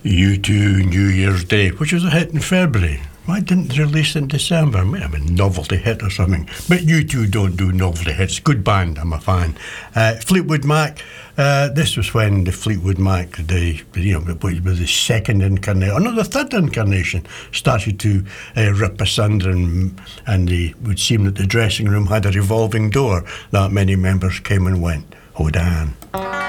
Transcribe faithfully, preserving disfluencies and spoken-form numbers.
U two New Year's Day, which was a hit in February. Why didn't they release it in December? It might have been a novelty hit or something. But U two don't do novelty hits. Good band, I'm a fan. Uh, Fleetwood Mac, uh, this was when the Fleetwood Mac, the, you know, was the second incarnation, or no, the third incarnation, started to uh, rip asunder, and, and it would seem that the dressing room had a revolving door. That many members came and went. Oh, Dan.